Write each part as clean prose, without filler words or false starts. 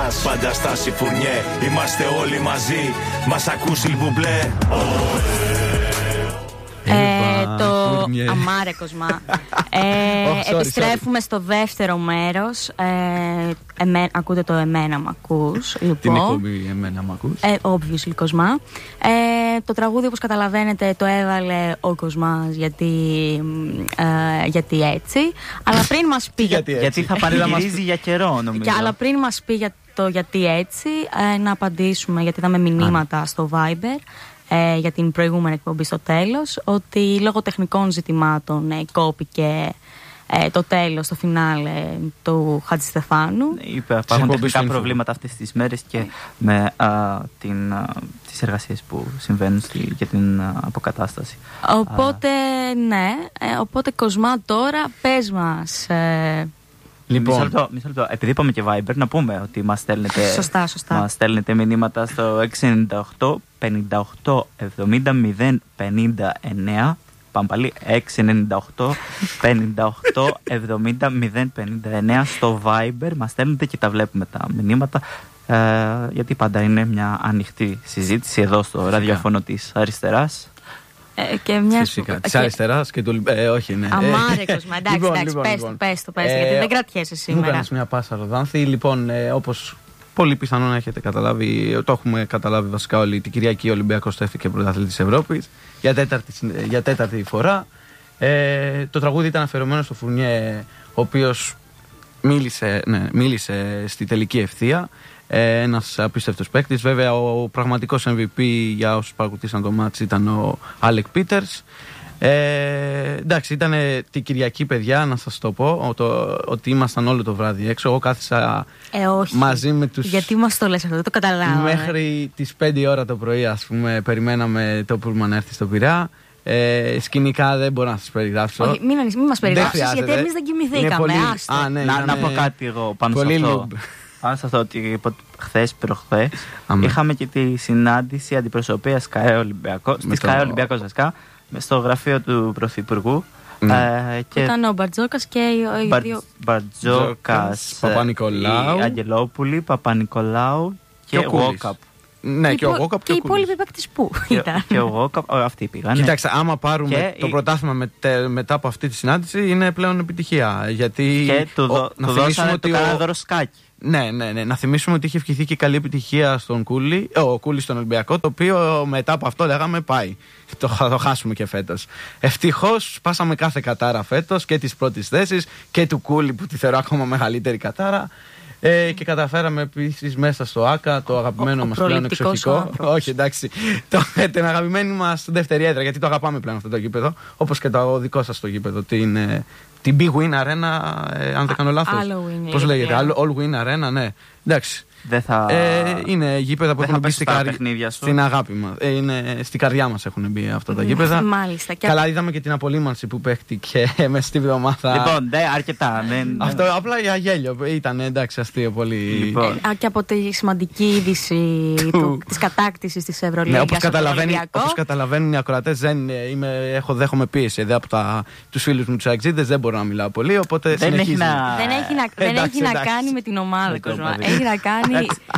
μας. Πάντα στάση φουρνιέ, είμαστε όλοι μαζί. Μας ακούσει λιμπουμπλέ. Αμάρε Κοσμά. Επιστρέφουμε στο δεύτερο μέρος. Ακούτε το «Εμένα μ' ακούς». Την εκπομπή «Εμένα μ' ακούς». Obviously Κοσμά. Το τραγούδι, όπως καταλαβαίνετε, το έβαλε ο Κοσμάς γιατί έτσι. Αλλά πριν μας πει γιατί θα πανηγυρίζει για καιρό, νομίζω. Αλλά πριν μας πει για το γιατί έτσι, να απαντήσουμε, γιατί είδαμε μηνύματα στο Viber για την προηγούμενη εκπομπή στο τέλος, ότι λόγω τεχνικών ζητημάτων κόπηκε το τέλος, το φινάλε του Χατζηστεφάνου. Υπάρχουν τεχνικά προβλήματα αυτές τις μέρες και με τις εργασίες που συμβαίνουν για την αποκατάσταση. Οπότε οπότε Κοσμά, τώρα πες μας. Λοιπόν. Μισό λεπτό. Επειδή είπαμε και Viber, να πούμε ότι μας στέλνετε, σωστά. Μας στέλνετε μηνύματα στο 698 58 70 059. Πάμε πάλι. 698 58 70 059 στο Viber. Μας στέλνετε και τα βλέπουμε τα μηνύματα. Γιατί πάντα είναι μια ανοιχτή συζήτηση εδώ στο ραδιόφωνο της αριστεράς. Και μια φυσικά. Της αριστεράς και του. Όχι, ναι. Αμάρε Κοσμά, εντάξει, πες το, γιατί δεν κρατιέσαι σήμερα. Μου κάνεις μια πάσα, Ροδάνθη. Λοιπόν, όπως πολύ πιθανόν να έχετε καταλάβει, το έχουμε καταλάβει βασικά όλοι, την Κυριακή ο Ολυμπιακός στέφθηκε πρωταθλητής της Ευρώπης για τέταρτη φορά. Το τραγούδι ήταν αφιερωμένο στο Φουρνιέ, ο οποίος μίλησε στη τελική ευθεία. Ένας απίστευτος παίκτης. Βέβαια, ο πραγματικός MVP για όσους παρακολουθήσαν το μάτς ήταν ο Άλεκ Πίτερς. Εντάξει, ήταν την Κυριακή, παιδιά, να σας το πω, ότι ήμασταν όλο το βράδυ έξω. Εγώ κάθισα μαζί με τους. Γιατί μας το λες αυτό, δεν το καταλάβω. Μέχρι τις 5 ώρα το πρωί, ας πούμε, περιμέναμε το πούλμαν να έρθει στο Πειραιά. Σκηνικά δεν μπορώ να σας περιγράψω. Όχι, μην μας περιγράψεις, γιατί εμείς δεν κοιμηθήκαμε. Να πω κάτι εγώ πάνω σε αυτό. Πάνω σε αυτό, ότι προχθές είχαμε και τη συνάντηση αντιπροσωπείας ΣΚΑΕ Ολυμπιακός, στη ΣΚΑΕ Ολυμπιακός βασικά, στο γραφείο του Πρωθυπουργού. Και ήταν ο Μπαρτζόκας και οι δύο. Μπαρτζόκας, Παπα-Νικολάου, Αγγελόπουλη, Παπα-Νικολάου και ο Γόκαπ. Ναι, και ο Γόκαπ και οι υπόλοιποι παίκτες που ήταν. Και ο Γόκαπ, αυτοί πήγαν. Κοιτάξτε, άμα πάρουμε το πρωτάθλημα μετά από αυτή τη συνάντηση, είναι πλέον επιτυχία. Γιατί και του δώσανε το κανένα σκάκι. Ναι. Να θυμίσουμε ότι είχε ευχηθεί και καλή επιτυχία στον Κούλι, ο Κούλι στον Ολυμπιακό, το οποίο μετά από αυτό λέγαμε πάει. Θα το χάσουμε και φέτος. Ευτυχώς σπάσαμε κάθε κατάρα φέτος, και της πρώτης θέσης και του Κούλι, που τη θεωρώ ακόμα μεγαλύτερη κατάρα. Και καταφέραμε επίσης μέσα στο ΆΚΑ, το αγαπημένο μας πλέον εξοχικό. Όχι, εντάξει. Την αγαπημένη μας δεύτερη έδρα, γιατί το αγαπάμε πλέον αυτό το γήπεδο. Όπως και το δικό σας το γήπεδο. Την Big Win Arena, αν δεν κάνω λάθος. Πώς λέγεται, All Win Arena, ναι. Εντάξει. Είναι γήπεδα που έχουν μπει στην αγάπη μας. Στην καρδιά μας έχουν μπει αυτά τα γήπεδα. Μάλιστα. Καλά, είδαμε και την απολύμανση που παίχτηκε μέσα στη βδομάδα. Λοιπόν, αρκετά. Αυτό απλά για γέλιο ήταν, εντάξει, αστείο πολύ. Λοιπόν. Και από τη σημαντική είδηση της κατάκτησης της Ευρωλίγκας. Όπως καταλαβαίνουν οι ακροατές, δέχομαι πίεση από τους φίλους μου τους αεξίδες, δεν μπορώ να μιλάω πολύ. Οπότε δεν έχει να κάνει με την ομάδα, έχει να κάνει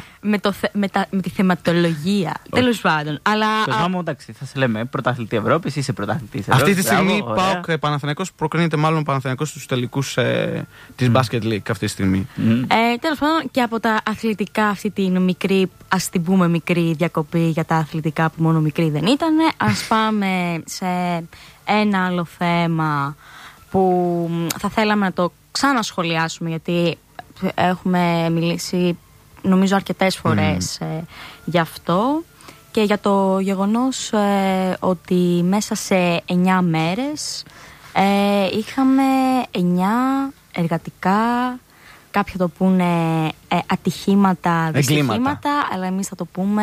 με τη θεματολογία. Τέλος πάντων. Αλλά. Μου, εντάξει, θα σε λέμε πρωταθλητή Ευρώπης, είσαι πρωταθλητής Ευρώπης. Αυτή τη στιγμή ΠΑΟΚ Παναθηναϊκός προκρίνεται μάλλον Παναθηναϊκός στους τελικούς της Basket League αυτή τη στιγμή. Τέλος πάντων, και από τα αθλητικά, αυτή την μικρή, ας την πούμε μικρή διακοπή για τα αθλητικά, που μόνο μικρή δεν ήταν, ας πάμε σε ένα άλλο θέμα που θα θέλαμε να το ξανασχολιάσουμε, γιατί έχουμε μιλήσει νομίζω αρκετές φορές γι' αυτό, και για το γεγονός ότι μέσα σε 9 μέρες είχαμε 9 εργατικά, κάποιοι το πούνε ατυχήματα, δυστυχήματα, αλλά εμείς θα το πούμε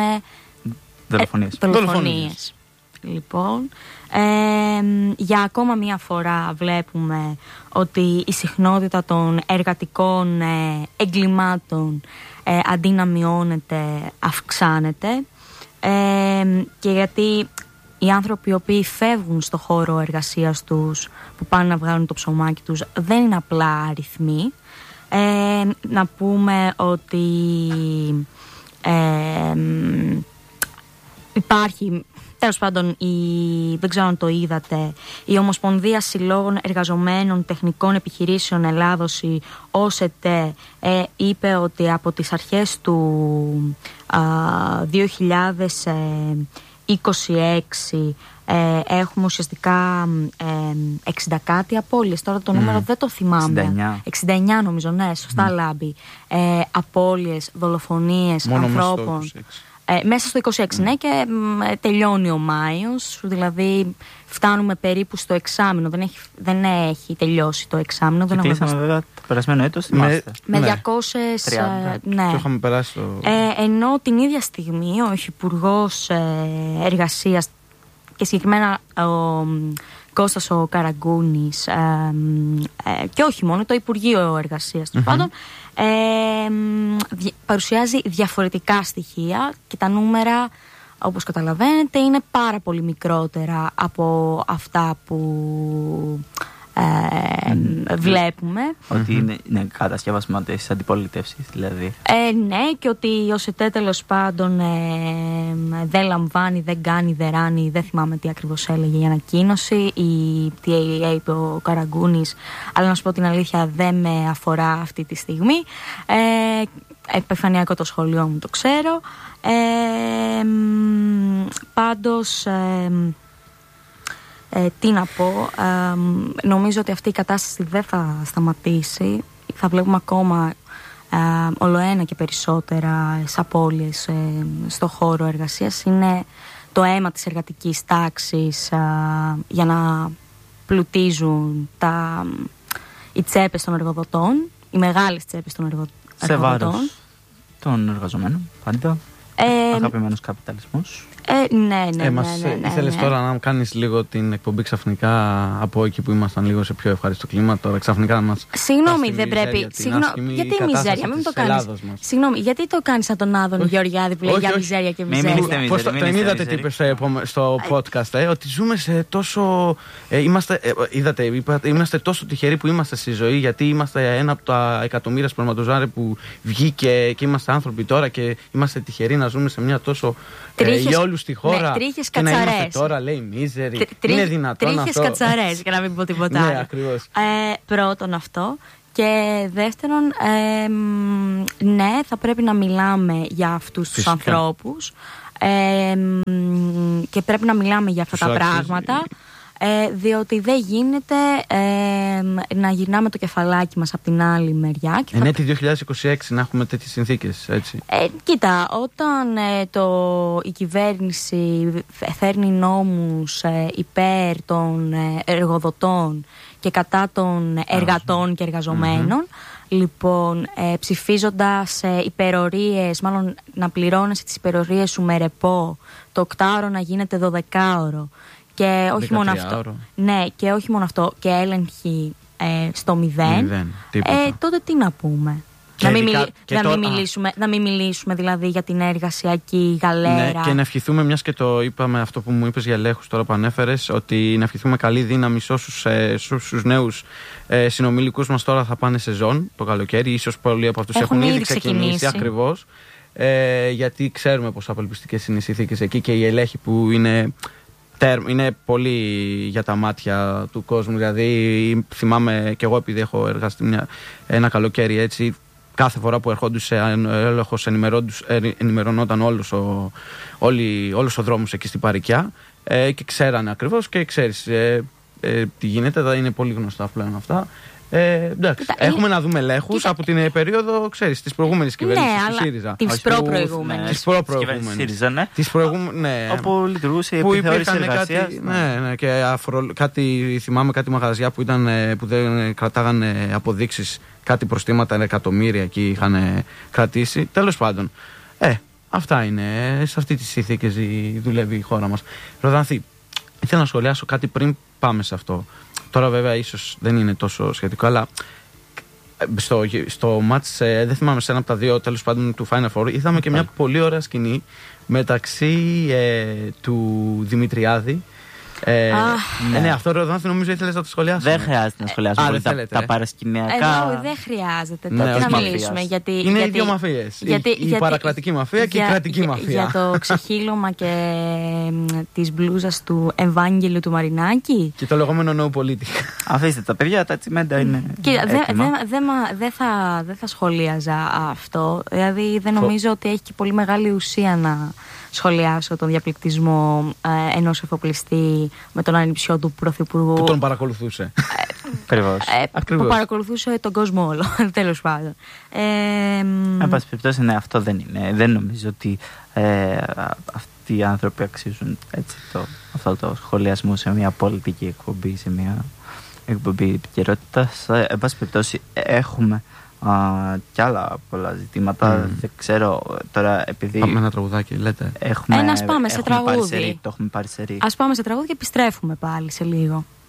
δολοφονίες. Λοιπόν, για ακόμα μία φορά βλέπουμε ότι η συχνότητα των εργατικών εγκλημάτων αντί να μειώνεται, αυξάνεται, και γιατί οι άνθρωποι οι οποίοι φεύγουν στο χώρο εργασίας τους, που πάνε να βγάλουν το ψωμάκι τους, δεν είναι απλά αριθμοί, Να πούμε ότι υπάρχει, τέλος πάντων, δεν ξέρω αν το είδατε, η Ομοσπονδία Συλλόγων Εργαζομένων Τεχνικών Επιχειρήσεων Ελλάδος, η ΟΣΕΤΕ, είπε ότι από τις αρχές του 2026 έχουμε ουσιαστικά 60 κάτι απώλειες. Τώρα το νούμερο δεν το θυμάμαι. 69 νομίζω, ναι, σωστά λάμπει. Απώλειες, δολοφονίες ανθρώπων. Μέσα στο 26, ναι, και τελειώνει ο Μάιος, δηλαδή φτάνουμε περίπου στο εξάμηνο, δεν έχει τελειώσει το εξάμηνο. Και κλείσαμε βέβαια το περασμένο έτος, θυμάστε. Με 230. Ναι. Το είχαμε περάσει ενώ την ίδια στιγμή ο Υφυπουργός Εργασίας και συγκεκριμένα ο Κώστας ο Καραγκούνης και όχι μόνο, το Υπουργείο Εργασίας πάντων, παρουσιάζει διαφορετικά στοιχεία και τα νούμερα, όπως καταλαβαίνετε, είναι πάρα πολύ μικρότερα από αυτά που βλέπουμε. Ότι είναι κατασκεύασμα της αντιπολίτευσης, δηλαδή. Ναι, και ότι η ΟΣΕΤΕ τέλος πάντων δεν λαμβάνει, δεν κάνει, δεν ράνει, δεν θυμάμαι τι ακριβώς έλεγε η ανακοίνωση, η TAA είπε ο Καραγκούνης, αλλά να σου πω την αλήθεια δεν με αφορά αυτή τη στιγμή. Επιφανειακό το σχολείο μου, το ξέρω. Πάντως τι να πω, νομίζω ότι αυτή η κατάσταση δεν θα σταματήσει. Θα βλέπουμε ακόμα ολοένα και περισσότερα απώλειες στο χώρο εργασίας. Είναι το αίμα της εργατικής τάξης για να πλουτίζουν οι τσέπες των εργοδοτών, οι μεγάλες τσέπες των εργοδοτών. Σε βάρος των εργαζομένων, πάντα. Αγαπημένος καπιταλισμός. Ναι. Ήθελες τώρα να κάνεις λίγο την εκπομπή ξαφνικά από εκεί που ήμασταν λίγο σε πιο ευχάριστο κλίμα. Τώρα ξαφνικά να μας. Συγγνώμη, δεν πρέπει. Γιατί μιζέρια, μην το κάνεις. Συγγνώμη, γιατί το κάνεις σαν τον Άδωνη Γεωργιάδη που λέει για μιζέρια και μιζέρια. Πώς το είδατε τι είπε στο podcast, ότι ζούμε σε τόσο. Είδατε, είμαστε τόσο τυχεροί που είμαστε στη ζωή, γιατί είμαστε ένα από τα εκατομμύρια σπερματοζάρια που βγήκε και είμαστε άνθρωποι τώρα και είμαστε τυχεροί να ζούμε σε μια τόσο. Για όλους στη χώρα. Τρίχες και να είμαστε κατσαρές. Τώρα, λέει, μίζεροι. Είναι δυνατόν τρίχες αυτό. Τρίχες κατσαρές, για να μην πω τίποτα άλλο. Ναι, ακριβώς. Πρώτον αυτό. Και δεύτερον, ναι, θα πρέπει να μιλάμε για αυτούς τους ανθρώπους και πρέπει να μιλάμε για αυτά τα πράγματα. Διότι δεν γίνεται να γυρνάμε το κεφαλάκι μας από την άλλη μεριά. Ναι, τη 2026 να έχουμε τέτοιες συνθήκες, έτσι. Κοίτα, όταν η κυβέρνηση φέρνει νόμους υπέρ των εργοδοτών και κατά των εργατών και εργαζομένων, λοιπόν, ψηφίζοντας υπερορίες, μάλλον να πληρώνεσαι τις υπερορίες σου με ρεπό, το οκτάωρο να γίνεται 12ωρο. Και όχι μόνο αυτό. Ναι, και όχι μόνο αυτό. Και έλεγχη στο 0. Τότε τι να πούμε. Να μην μιλήσουμε δηλαδή για την εργασιακή γαλέρα. Ναι, και να ευχηθούμε, μιας και το είπαμε αυτό που μου είπες για ελέγχους τώρα που ανέφερες, ότι να ευχηθούμε καλή δύναμη σε όσους νέους συνομιλικούς μας τώρα θα πάνε σεζόν το καλοκαίρι. Ίσως πολλοί από αυτούς έχουν ήδη ξεκινήσει ακριβώς. Γιατί ξέρουμε πόσο απελπιστικές είναι οι συνθήκες εκεί και οι ελέγχοι που είναι πολύ για τα μάτια του κόσμου. Δηλαδή, θυμάμαι και εγώ, επειδή έχω εργαστεί ένα καλοκαίρι έτσι, κάθε φορά που ερχόντουσε έλεγχος ενημερωνόταν όλος ο δρόμος εκεί στην Παρικιά και ξέρανε ακριβώς και ξέρεις τι γίνεται. Δεν είναι πολύ γνωστά πλέον αυτά. Εντάξει, έχουμε να δούμε ελέγχους από την περίοδο, ξέρεις, της προηγούμενης κυβέρνησης του ΣΥΡΙΖΑ. Της προπροηγούμενης. Της προηγούμενης. Όπου λειτουργούσε η επιθεώρηση εργασίας. Ναι, και θυμάμαι κάτι μαγαζιά που δεν κρατάγανε αποδείξεις, κάτι προστήματα, εκατομμύρια εκεί είχαν κρατήσει. Τέλος πάντων. Αυτά είναι. Σε αυτή τις συνθήκες δουλεύει η χώρα μας. Ροδανθή, ήθελα να σχολιάσω κάτι πριν πάμε σε αυτό. Τώρα βέβαια ίσως δεν είναι τόσο σχετικό, αλλά στο μάτς, δεν θυμάμαι, σε ένα από τα δύο τέλος πάντων του Final Four, είδαμε και μια πολύ ωραία σκηνή μεταξύ του Δημητριάδη Ναι, αυτό Ροδόνθη νομίζω ήθελες να το σχολιάσεις. Δεν χρειάζεται να σχολιάσουμε τα παρασκηνιακά. Δεν χρειάζεται. Ναι, Τότε να μαφίας. μιλήσουμε. Είναι οι δύο μαφίες. Η παρακρατική μαφία και η κρατική μαφία. Για το ξεχύλωμα και της μπλούζας του Ευάγγελου του Μαρινάκη. Και το λεγόμενο no politic. Αφήστε τα παιδιά, τα τσιμέντα είναι. Δεν θα σχολίαζα αυτό. Δηλαδή δεν νομίζω ότι έχει και πολύ μεγάλη ουσία να σχολιάσω τον διαπληκτισμό ενός εφοπλιστή με τον ανιψιό του πρωθυπουργού. Που τον παρακολουθούσε. Ακριβώς. Που παρακολουθούσε τον κόσμο όλο, τέλος πάντων. Εν πάση περιπτώσει, ναι, αυτό δεν είναι. Δεν νομίζω ότι αυτοί οι άνθρωποι αξίζουν έτσι αυτό το σχολιασμό σε μια πολιτική εκπομπή, σε μια εκπομπή επικαιρότητας. Εν πάση περιπτώσει, έχουμε κι άλλα πολλά ζητήματα. Δεν ξέρω τώρα, επειδή. Πάμε ένα τραγουδάκι, λέτε. Ας πάμε σε τραγούδι. Το έχουμε πάρει σε ρί. Ας πάμε σε τραγούδι και επιστρέφουμε πάλι σε λίγο.